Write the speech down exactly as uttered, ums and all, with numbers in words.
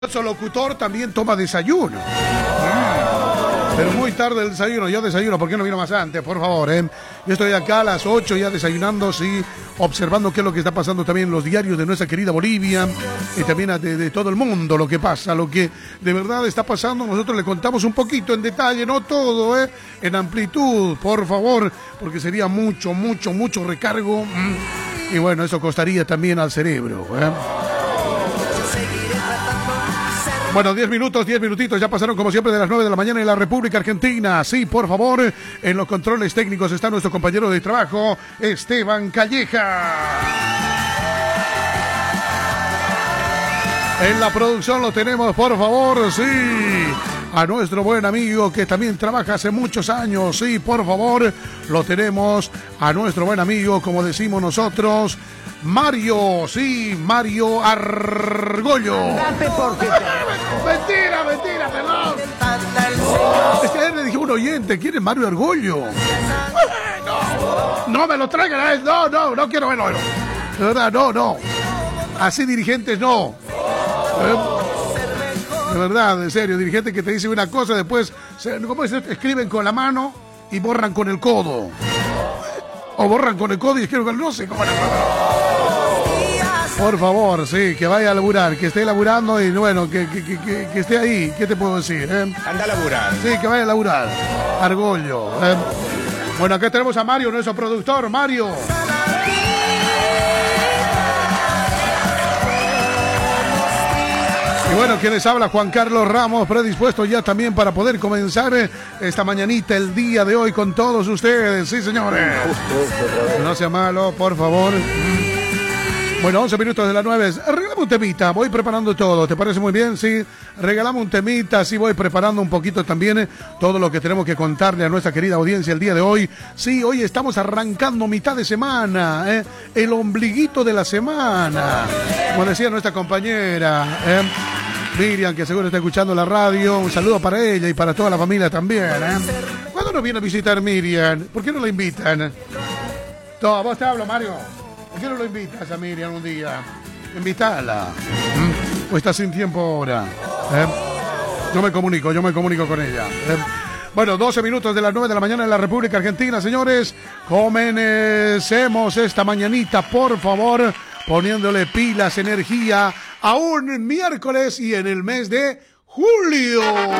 Nuestro locutor también toma desayuno. Pero muy tarde el desayuno, yo desayuno, ¿por qué no vino más antes? Por favor, ¿eh? Yo estoy acá a las ocho ya desayunando, sí, observando qué es lo que está pasando también en los diarios de nuestra querida Bolivia y también de, de todo el mundo, lo que pasa, lo que de verdad está pasando. Nosotros le contamos un poquito en detalle, no todo, ¿eh? En amplitud, por favor, porque sería mucho, mucho, mucho recargo. Y bueno, eso costaría también al cerebro, ¿eh? Bueno, diez minutos, diez minutitos, ya pasaron como siempre de las nueve de la mañana en la República Argentina. Sí, por favor, en los controles técnicos está nuestro compañero de trabajo, Esteban Calleja. En la producción lo tenemos, por favor, sí, a nuestro buen amigo que también trabaja hace muchos años. Sí, por favor, lo tenemos a nuestro buen amigo, como decimos nosotros, Mario, sí, Mario Argollo. Mentira, mentira, perdón. Es que ayer le dije a un oyente, ¿quién es Mario Argollo? No, no me lo traigan, no, no, no quiero verlo. De verdad, no, no. Así dirigentes no. De verdad, en serio, dirigentes que te dicen una cosa, después, ¿cómo es? Escriben con la mano y borran con el codo. O borran con el codo y escriben con el... No sé cómo la mano. Por favor, sí, que vaya a laburar, que esté laburando y bueno, que, que, que, que esté ahí. ¿Qué te puedo decir? Eh? Anda a laburar. Sí, que vaya a laburar. Argollo. Eh. Bueno, acá tenemos a Mario, nuestro productor. Mario. Y bueno, quien les habla, Juan Carlos Ramos, predispuesto ya también para poder comenzar esta mañanita, el día de hoy con todos ustedes. Sí, señores. No sea malo, por favor. Bueno, once minutos de las nueve. Regalame un temita, voy preparando todo. ¿Te parece muy bien? Sí. Regalame un temita, sí, voy preparando un poquito también eh, todo lo que tenemos que contarle a nuestra querida audiencia el día de hoy. Sí, hoy estamos arrancando mitad de semana, eh, el ombliguito de la semana. Como decía nuestra compañera, eh, Miriam, que seguro está escuchando la radio. Un saludo para ella y para toda la familia también. Eh. ¿Cuándo nos viene a visitar Miriam? ¿Por qué no la invitan? No, vos te hablo, Mario. ¿Por qué no lo invitas a Miriam un día? Invítala. ¿Mm? ¿O estás sin tiempo ahora? ¿Eh? Yo me comunico, yo me comunico con ella. ¿Eh? Bueno, doce minutos de las nueve de la mañana en la República Argentina, señores. Comencemos esta mañanita, por favor, poniéndole pilas, energía a un miércoles y en el mes de julio.